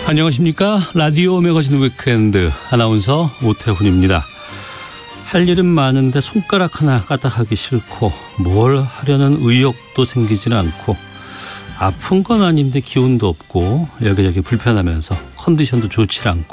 안녕하십니까. 라디오 매거진 위크엔드 아나운서 오태훈입니다. 할 일은 많은데 손가락 하나 까딱하기 싫고 뭘 하려는 의욕도 생기지는 않고 아픈 건 아닌데 기운도 없고 여기저기 불편하면서 컨디션도 좋지 않고